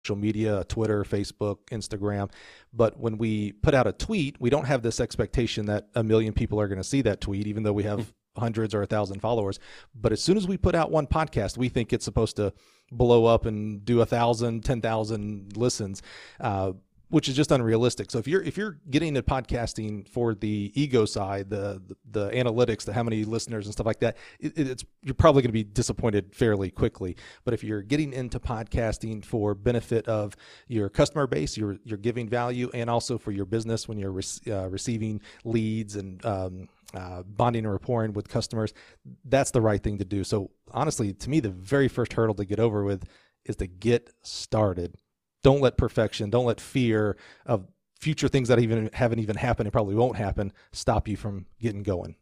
media, Twitter, Facebook, Instagram. But when we put out a tweet, we don't have this expectation that a million people are going to see that tweet, even though we have hundreds or 1,000 followers. But as soon as we put out one podcast, we think it's supposed to blow up and do 1,000, 10,000 listens, which is just unrealistic. So if you're getting into podcasting for the ego side, the analytics, the how many listeners and stuff like that, you're probably going to be disappointed fairly quickly. But if you're getting into podcasting for benefit of your customer base, you're giving value, and also for your business when you're receiving leads and bonding and rapporting with customers, that's the right thing to do. So honestly, to me, the very first hurdle to get over with is to get started. Don't let perfection, don't let fear of future things that haven't even happened and probably won't happen stop you from getting going.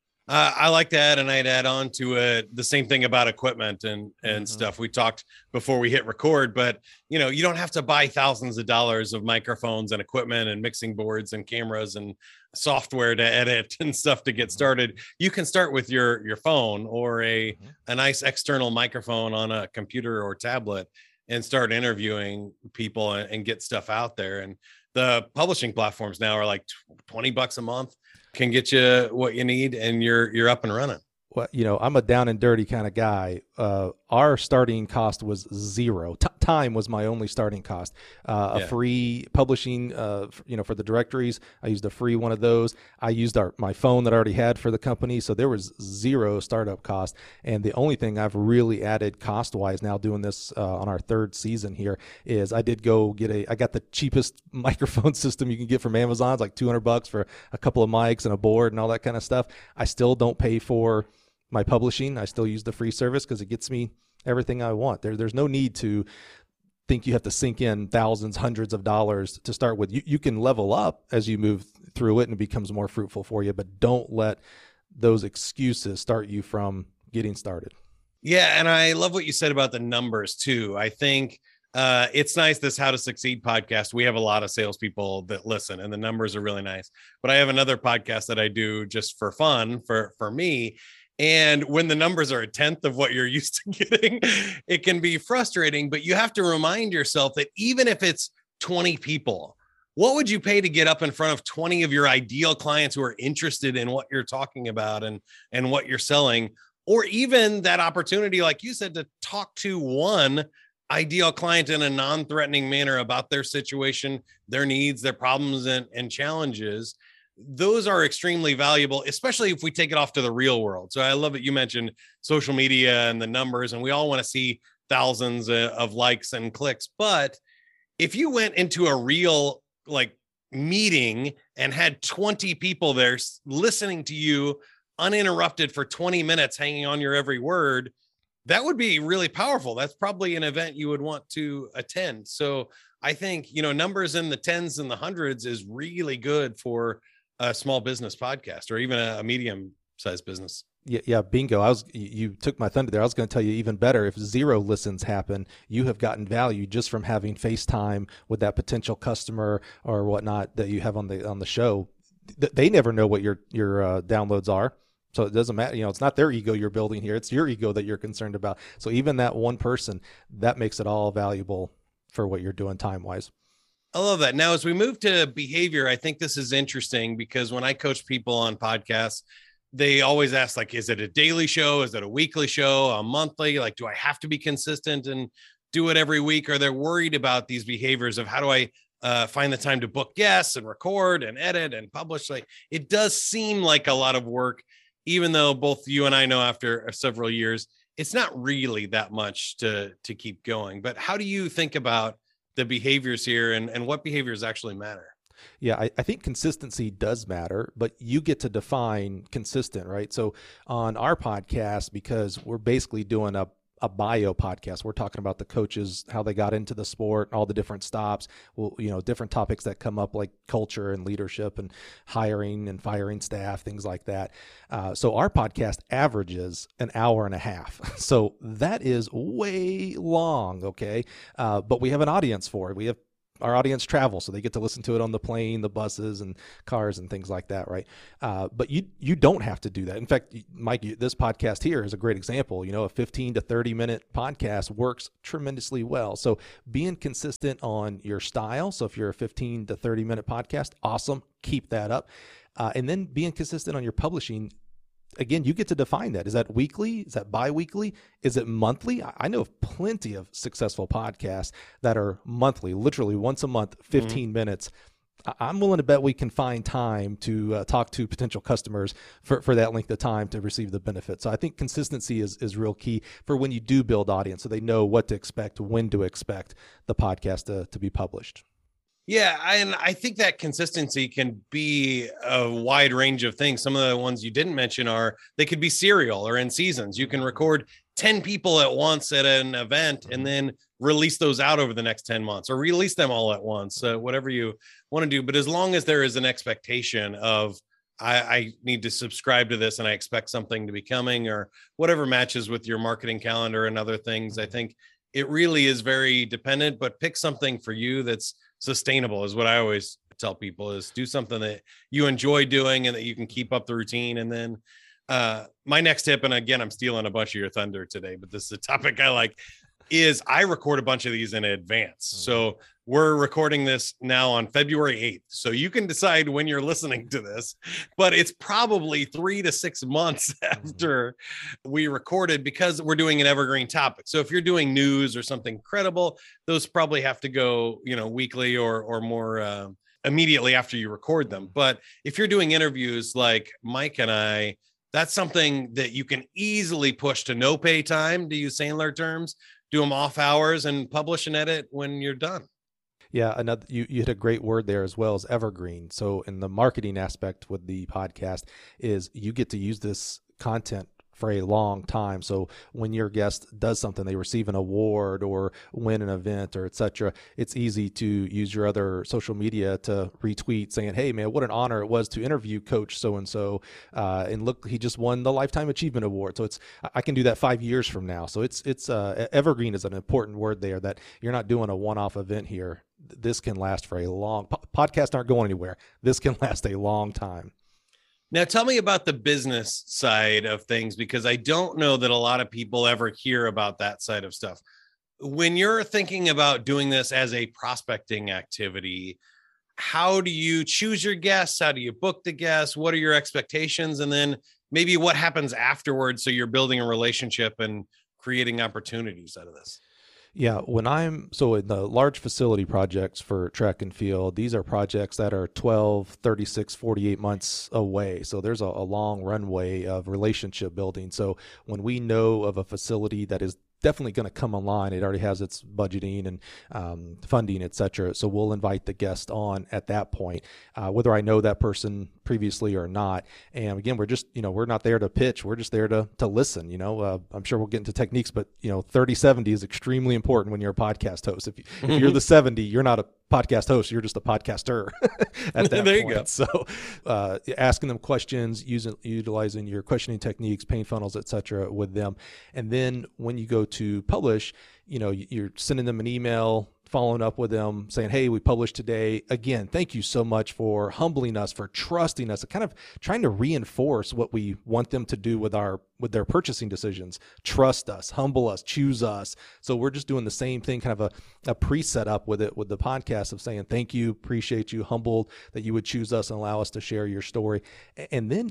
I like that, and I'd add on to it the same thing about equipment and stuff. We talked before we hit record, but you don't have to buy thousands of dollars of microphones and equipment and mixing boards and cameras and software to edit and stuff to get started. You can start with your phone or a nice external microphone on a computer or tablet and start interviewing people and get stuff out there. And the publishing platforms now are like $20 a month, can get you what you need, and you're up and running. Well, I'm a down and dirty kind of guy. Our starting cost was zero. Time was my only starting cost. A free publishing, for the directories, I used a free one of those. I used my phone that I already had for the company. So there was zero startup cost. And the only thing I've really added cost-wise now doing this on our third season here is I did go I got the cheapest microphone system you can get from Amazon. It's like $200 for a couple of mics and a board and all that kind of stuff. I still don't pay for my publishing. I still use the free service because it gets me everything I want. There's no need to think you have to sink in thousands, hundreds of dollars to start with. You can level up as you move through it and it becomes more fruitful for you, but don't let those excuses start you from getting started. Yeah. And I love what you said about the numbers too. I think it's nice, this How to Succeed podcast. We have a lot of salespeople that listen and the numbers are really nice, but I have another podcast that I do just for fun for me. And when the numbers are a tenth of what you're used to getting, it can be frustrating, but you have to remind yourself that even if it's 20 people, what would you pay to get up in front of 20 of your ideal clients who are interested in what you're talking about and what you're selling? Or even that opportunity, like you said, to talk to one ideal client in a non-threatening manner about their situation, their needs, their problems and challenges. Those are extremely valuable, especially if we take it off to the real world. So I love that you mentioned social media and the numbers, and we all want to see thousands of likes and clicks. But if you went into a real meeting and had 20 people there listening to you uninterrupted for 20 minutes, hanging on your every word, that would be really powerful. That's probably an event you would want to attend. So I think, numbers in the tens and the hundreds is really good for a small business podcast or even a medium-sized business. Yeah, bingo. You took my thunder there. I was going to tell you even better. If 0 listens happen, you have gotten value just from having FaceTime with that potential customer or whatnot that you have on the show. They never know what your downloads are. So it doesn't matter. It's not their ego you're building here. It's your ego that you're concerned about. So even that one person, that makes it all valuable for what you're doing time-wise. I love that. Now, as we move to behavior, I think this is interesting because when I coach people on podcasts, they always ask, is it a daily show? Is it a weekly show? A monthly? Do I have to be consistent and do it every week? Or they're worried about these behaviors of how do I find the time to book guests and record and edit and publish? It does seem like a lot of work, even though both you and I know after several years, it's not really that much to keep going. But how do you think about the behaviors here and what behaviors actually matter? Yeah, I think consistency does matter, but you get to define consistent, right? So on our podcast, because we're basically doing a bio podcast, we're talking about the coaches, how they got into the sport, all the different stops, different topics that come up like culture and leadership and hiring and firing staff, things like that. So our podcast averages an hour and a half. So that is way long, okay? But we have an audience for it. We have our audience travels, so they get to listen to it on the plane, the buses and cars and things like that, right? But you don't have to do that. In fact, Mike, this podcast here is a great example. A 15 to 30 minute podcast works tremendously well. So being consistent on your style. So if you're a 15 to 30 minute podcast, awesome, keep that up. And then being consistent on your publishing. Again, you get to define that. Is that weekly? Is that bi-weekly? Is it monthly? I know of plenty of successful podcasts that are monthly, literally once a month, 15 minutes. I'm willing to bet we can find time to talk to potential customers for that length of time to receive the benefit. So I think consistency is real key for when you do build audience, so they know what to expect, when to expect the podcast to be published. Yeah, and I think that consistency can be a wide range of things. Some of the ones you didn't mention they could be serial or in seasons. You can record 10 people at once at an event and then release those out over the next 10 months, or release them all at once, whatever you want to do. But as long as there is an expectation of, I need to subscribe to this and I expect something to be coming, or whatever matches with your marketing calendar and other things, I think it really is very dependent. But pick something for you that's sustainable, is what I always tell people, is do something that you enjoy doing and that you can keep up the routine. And then my next tip, and again, I'm stealing a bunch of your thunder today, but this is a topic I like, is I record a bunch of these in advance. So we're recording this now on February 8th. So you can decide when you're listening to this, but it's probably 3 to 6 months after we recorded, because we're doing an evergreen topic. So if you're doing news or something credible, those probably have to go, weekly or more immediately after you record them. But if you're doing interviews like Mike and I, that's something that you can easily push to no pay time, to use Sandler terms, do them off hours and publish and edit when you're done. Yeah, you hit a great word there as well, as evergreen. So in the marketing aspect with the podcast is you get to use this content for a long time. So when your guest does something, they receive an award or win an event or et cetera, it's easy to use your other social media to retweet saying, hey man, what an honor it was to interview Coach so-and-so. And look, he just won the Lifetime Achievement Award. So I can do that 5 years from now. So it's evergreen is an important word there, that you're not doing a one-off event here. This can last for a long, podcasts aren't going anywhere. This can last a long time. Now, tell me about the business side of things, because I don't know that a lot of people ever hear about that side of stuff. When you're thinking about doing this as a prospecting activity, how do you choose your guests? How do you book the guests? What are your expectations? And then maybe what happens afterwards, so you're building a relationship and creating opportunities out of this? Yeah, so in the large facility projects for track and field, these are projects that are 12, 36, 48 months away. So there's a long runway of relationship building. So when we know of a facility that is definitely going to come online, it already has its budgeting and funding, et cetera. So we'll invite the guest on at that point, whether I know that person previously or not. And again, we're just, we're not there to pitch. We're just there to listen. I'm sure we'll get into techniques, but 30-70 is extremely important when you're a podcast host. If you're the 70, you're not a podcast host, you're just a podcaster at that there point. You go. So asking them questions, utilizing your questioning techniques, pain funnels, et cetera, with them. And then when you go to publish, you're sending them an email, following up with them saying, hey, we published today. Again, thank you so much for humbling us, for trusting us, kind of trying to reinforce what we want them to do with their purchasing decisions. Trust us, humble us, choose us. So we're just doing the same thing, kind of a pre-set up with it, with the podcast, of saying, thank you, appreciate you, humbled that you would choose us and allow us to share your story. And then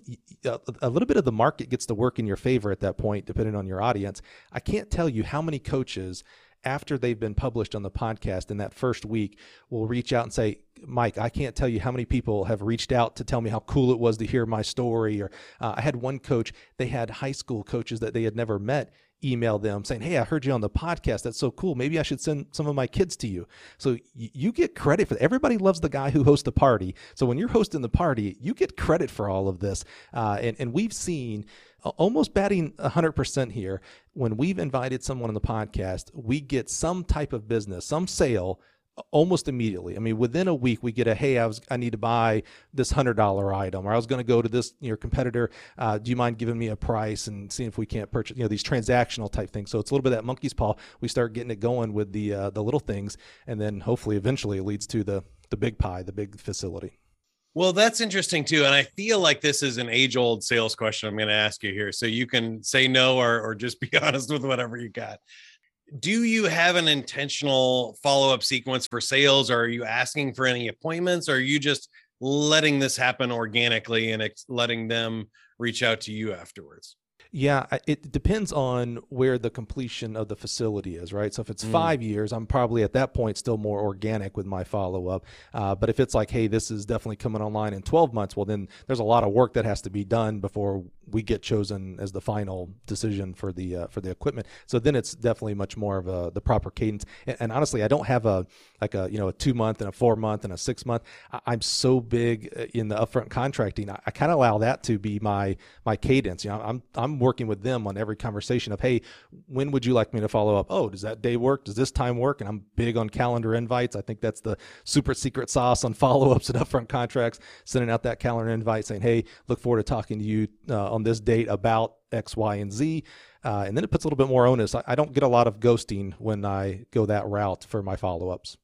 a little bit of the market gets to work in your favor at that point, depending on your audience. I can't tell you how many coaches, after they've been published on the podcast in that first week, will reach out and say, Mike, I can't tell you how many people have reached out to tell me how cool it was to hear my story. Or I had one coach, they had high school coaches that they had never met email them saying, hey, I heard you on the podcast. That's so cool. Maybe I should send some of my kids to you. So you get credit for it. Everybody loves the guy who hosts the party. So when you're hosting the party, you get credit for all of this. And we've seen, almost batting 100% here, when we've invited someone on the podcast, we get some type of business, some sale Almost immediately. I mean, within a week, we get hey, I need to buy this $100 item, or I was going to go to this your competitor. Do you mind giving me a price and seeing if we can't purchase? These transactional type things. So it's a little bit of that monkey's paw. We start getting it going with the little things, and then hopefully, eventually, it leads to the big pie, the big facility. Well, that's interesting too. And I feel like this is an age-old sales question I'm going to ask you here. So you can say no or just be honest with whatever you got. Do you have an intentional follow-up sequence for sales? Or are you asking for any appointments? Or are you just letting this happen organically and letting them reach out to you afterwards? Yeah, it depends on where the completion of the facility is, right? So if it's 5 years, I'm probably at that point still more organic with my follow-up. But if it's like, hey, this is definitely coming online in 12 months, well, then there's a lot of work that has to be done before we get chosen as the final decision for the equipment. So then it's definitely much more of the proper cadence. And honestly, I don't have a 2 month and a 4 month and a 6 month. I'm so big in the upfront contracting. I kind of allow that to be my cadence. I'm working with them on every conversation of, hey, when would you like me to follow up? Oh, does that day work? Does this time work? And I'm big on calendar invites. I think that's the super secret sauce on follow-ups and upfront contracts, sending out that calendar invite saying, hey, look forward to talking to you on this date about X, Y, and Z. And then it puts a little bit more onus. I don't get a lot of ghosting when I go that route for my follow-ups.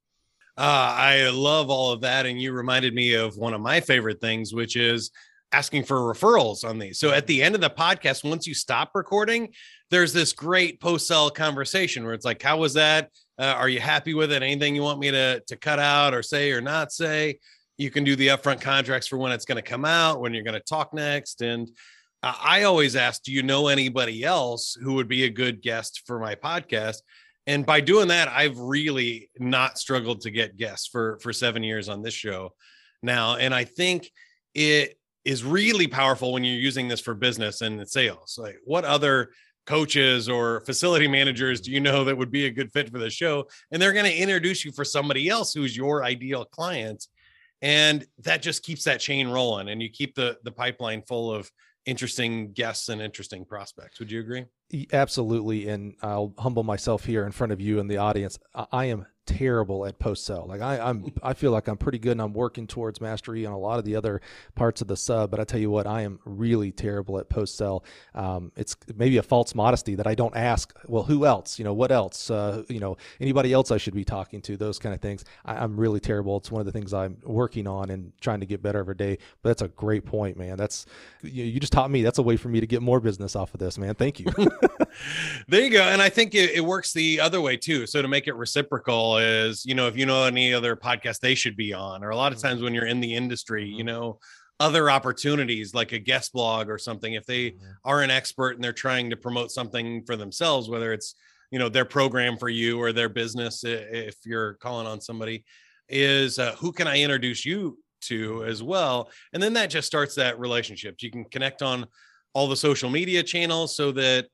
I love all of that. And you reminded me of one of my favorite things, which is asking for referrals on these. So at the end of the podcast, once you stop recording, there's this great post-sell conversation where it's like, how was that? Are you happy with it? Anything you want me to cut out or say or not say? You can do the upfront contracts for when it's going to come out, when you're going to talk next. And I always ask, do you know anybody else who would be a good guest for my podcast? And by doing that, I've really not struggled to get guests for 7 years on this show now. And I think it is really powerful when you're using this for business and sales. Like, what other coaches or facility managers do you know that would be a good fit for the show? And they're going to introduce you for somebody else who's your ideal client. And that just keeps that chain rolling, and you keep the pipeline full of interesting guests and interesting prospects. Would you agree? Absolutely. And I'll humble myself here in front of you and the audience. I am terrible at post sell. Like I feel like I'm pretty good and I'm working towards mastery on a lot of the other parts of the sub, but I tell you what, I am really terrible at post sell. It's maybe a false modesty that I don't ask, well, who else, what else, anybody else I should be talking to, those kind of things. I'm really terrible. It's one of the things I'm working on and trying to get better every day, but that's a great point, man. That's, you just taught me that's a way for me to get more business off of this, man. Thank you. There you go. And I think it works the other way too. So to make it reciprocal is, if you know any other podcast they should be on, or a lot of times when you're in the industry, other opportunities like a guest blog or something, if they are an expert and they're trying to promote something for themselves, whether it's, their program for you or their business, if you're calling on somebody, is who can I introduce you to as well? And then that just starts that relationship. You can connect on all the social media channels so that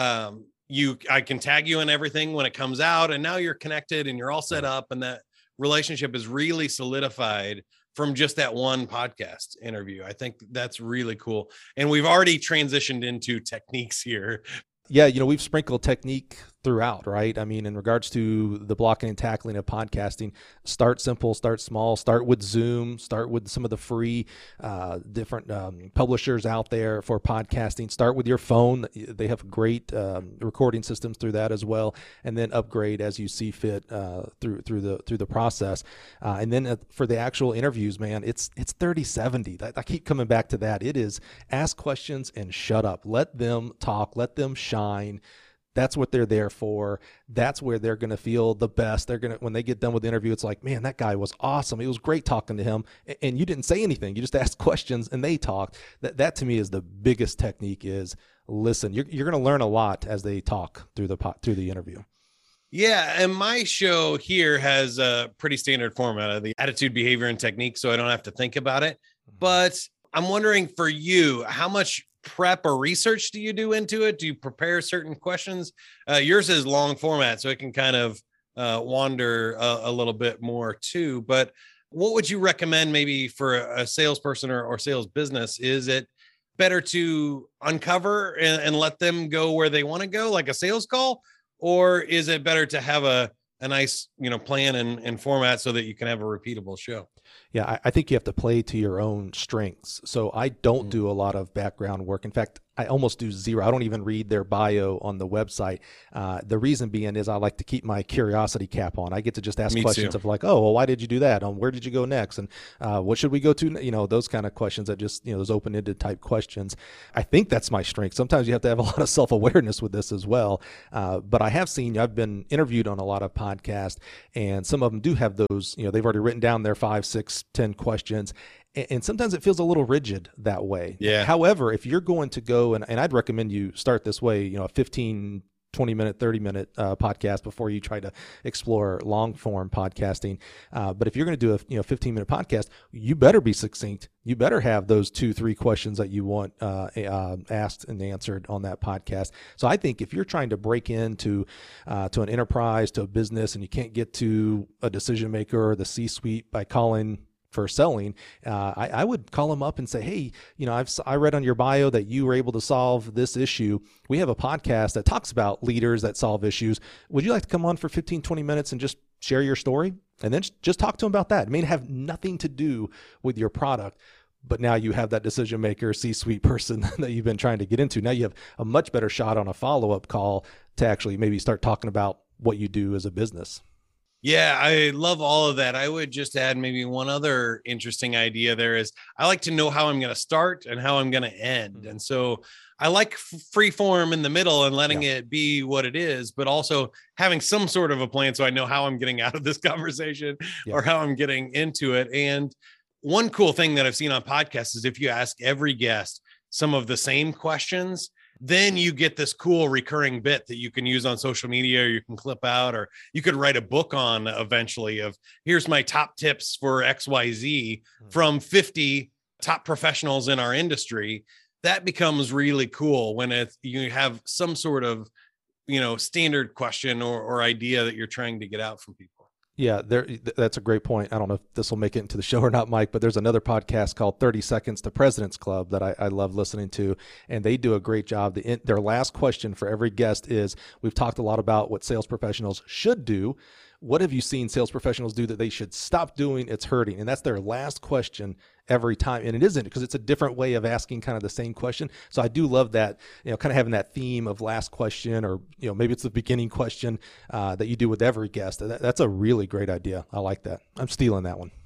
I can tag you in everything when it comes out, and now you're connected and you're all set up, and that relationship is really solidified from just that one podcast interview. I think that's really cool. And we've already transitioned into techniques here. Yeah, we've sprinkled technique throughout, right? I mean, in regards to the blocking and tackling of podcasting, start simple, start small, start with Zoom, start with some of the free different publishers out there for podcasting. Start with your phone. They have great recording systems through that as well, and then upgrade as you see fit through the process. And then for the actual interviews, man, it's 30-70. I keep coming back to that. It is ask questions and shut up. Let them talk. Let them shine. That's what they're there for. That's where they're going to feel the best. When they get done with the interview, it's like, man, that guy was awesome. It was great talking to him. And you didn't say anything. You just asked questions and they talked. That to me is the biggest technique, is listen. You're going to learn a lot as they talk through the interview. Yeah. And my show here has a pretty standard format of the attitude, behavior, and technique, so I don't have to think about it. But I'm wondering for you, how much prep or research do you do into it? Do you prepare certain questions? Yours is long format, so it can kind of wander a little bit more too. But what would you recommend maybe for a salesperson or sales business? Is it better to uncover and let them go where they want to go, like a sales call? Or is it better to have a a nice, plan and format so that you can have a repeatable show. Yeah, I think you have to play to your own strengths. So I don't do a lot of background work. In fact, I almost do zero. I don't even read their bio on the website. The reason being is I like to keep my curiosity cap on. I get to just ask questions of like, oh, well, why did you do that? Where did you go next? And what should we go to? Those kind of questions that just, those open-ended type questions. I think that's my strength. Sometimes you have to have a lot of self-awareness with this as well. But I have seen, I've been interviewed on a lot of podcasts, and some of them do have those, they've already written down their 5, 6, 10 questions. And sometimes it feels a little rigid that way. Yeah. However, if you're going to go, and I'd recommend you start this way, a 15, 20 minute, 30 minute podcast before you try to explore long form podcasting. But if you're going to do a 15 minute podcast, you better be succinct. You better have those 2-3 questions that you want asked and answered on that podcast. So I think if you're trying to break into to an enterprise, to a business, and you can't get to a decision maker or the C-suite by calling for selling, I would call them up and say, hey, I read on your bio that you were able to solve this issue. We have a podcast that talks about leaders that solve issues. Would you like to come on for 15, 20 minutes and just share your story? And then just talk to them about that. It may have nothing to do with your product, but now you have that decision maker, C-suite person that you've been trying to get into. Now you have a much better shot on a follow-up call to actually maybe start talking about what you do as a business. Yeah, I love all of that. I would just add maybe one other interesting idea there is I like to know how I'm going to start and how I'm going to end. And so I like free form in the middle and letting it be what it is, but also having some sort of a plan so I know how I'm getting out of this conversation or how I'm getting into it. And one cool thing that I've seen on podcasts is if you ask every guest some of the same questions, then you get this cool recurring bit that you can use on social media, or you can clip out, or you could write a book on eventually of here's my top tips for XYZ from 50 top professionals in our industry. That becomes really cool when you have some sort of, standard question or idea that you're trying to get out from people. Yeah, that's a great point. I don't know if this will make it into the show or not, Mike, but there's another podcast called 30 Seconds to President's Club that I love listening to, and they do a great job. Their last question for every guest is, we've talked a lot about what sales professionals should do. What have you seen sales professionals do that they should stop doing? It's hurting. And that's their last question every time. And it isn't, because it's a different way of asking kind of the same question. So I do love that, kind of having that theme of last question, or, maybe it's the beginning question that you do with every guest. That's a really great idea. I like that. I'm stealing that one.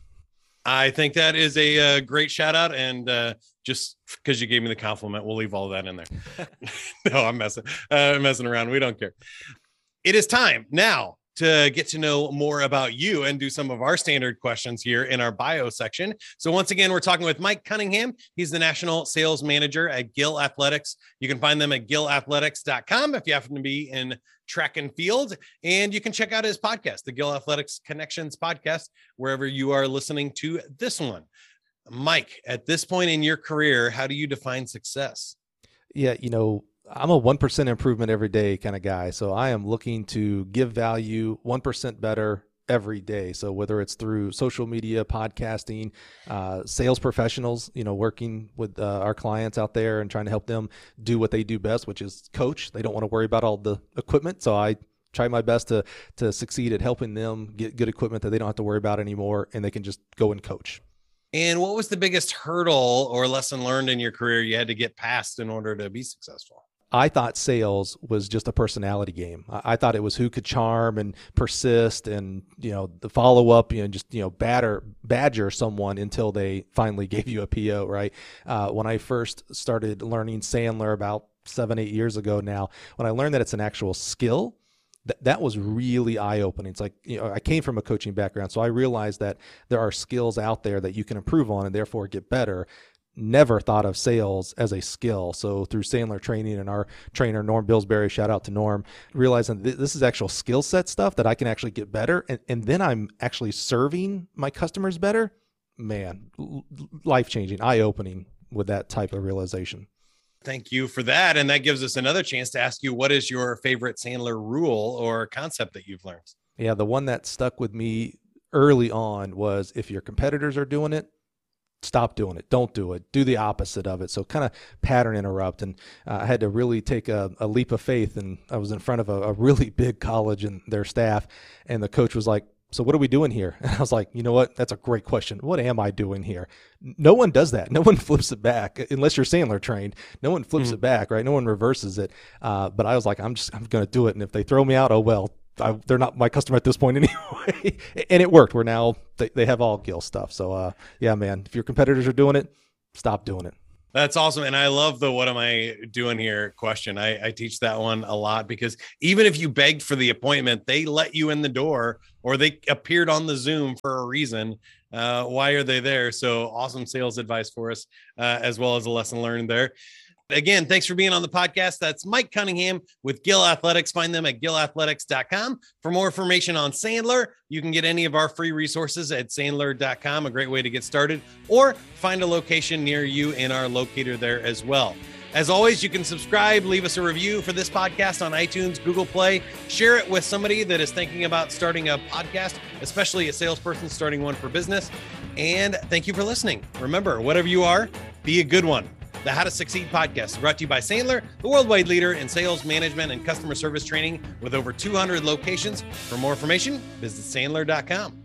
I think that is a great shout out. And just because you gave me the compliment, we'll leave all of that in there. No, I'm messing around. We don't care. It is time now to get to know more about you and do some of our standard questions here in our bio section. So once again, we're talking with Mike Cunningham. He's the National Sales Manager at Gill Athletics. You can find them at gillathletics.com if you happen to be in track and field. And you can check out his podcast, the Gill Athletics Connections podcast, wherever you are listening to this one. Mike, at this point in your career, how do you define success? Yeah, I'm a 1% improvement every day kind of guy. So I am looking to give value 1% better every day. So whether it's through social media, podcasting, sales professionals, working with our clients out there and trying to help them do what they do best, which is coach. They don't want to worry about all the equipment. So I try my best to succeed at helping them get good equipment that they don't have to worry about anymore, and they can just go and coach. And what was the biggest hurdle or lesson learned in your career you had to get past in order to be successful? I thought sales was just a personality game. I thought it was who could charm and persist and, the follow up, just, badger someone until they finally gave you a PO, right? When I first started learning Sandler about 7-8 years ago now, when I learned that it's an actual skill, that was really eye-opening. It's like, I came from a coaching background, so I realized that there are skills out there that you can improve on and therefore get better. Never thought of sales as a skill. So through Sandler training and our trainer, Norm Billsbury, shout out to Norm, realizing this is actual skill set stuff that I can actually get better. And then I'm actually serving my customers better. Man, life-changing, eye-opening with that type of realization. Thank you for that. And that gives us another chance to ask you, what is your favorite Sandler rule or concept that you've learned? Yeah, the one that stuck with me early on was, if your competitors are doing it, stop doing it. Don't do it. Do the opposite of it. So kind of pattern interrupt. And I had to really take a leap of faith. And I was in front of a really big college and their staff. And the coach was like, so what are we doing here? And I was like, you know what? That's a great question. What am I doing here? No one does that. No one flips it back unless you're Sandler trained. No one flips it back, right? No one reverses it. But I was like, I'm going to do it. And if they throw me out, oh, well, they're not my customer at this point anyway. And it worked. We're now, they have all Gil stuff. So yeah, man, if your competitors are doing it, stop doing it. That's awesome. And I love the what am I doing here question. I teach that one a lot because even if you begged for the appointment, they let you in the door or they appeared on the Zoom for a reason. Why are they there? So awesome sales advice for us, as well as a lesson learned there. Again, thanks for being on the podcast. That's Mike Cunningham with Gil Athletics. Find them at gilathletics.com. For more information on Sandler, you can get any of our free resources at sandler.com, a great way to get started, or find a location near you in our locator there as well. As always, you can subscribe, leave us a review for this podcast on iTunes, Google Play, share it with somebody that is thinking about starting a podcast, especially a salesperson starting one for business. And thank you for listening. Remember, whatever you are, be a good one. The How to Succeed podcast is brought to you by Sandler, the worldwide leader in sales management and customer service training with over 200 locations. For more information, visit sandler.com.